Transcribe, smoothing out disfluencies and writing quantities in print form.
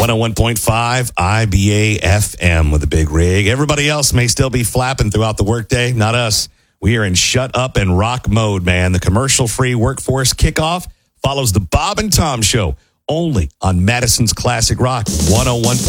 101.5 IBA FM with a big rig. Everybody else may still be flapping throughout the workday. Not us. We are in shut up and rock mode, man. The commercial-free workforce kickoff follows the Bob and Tom Show only on Madison's Classic Rock 101.5.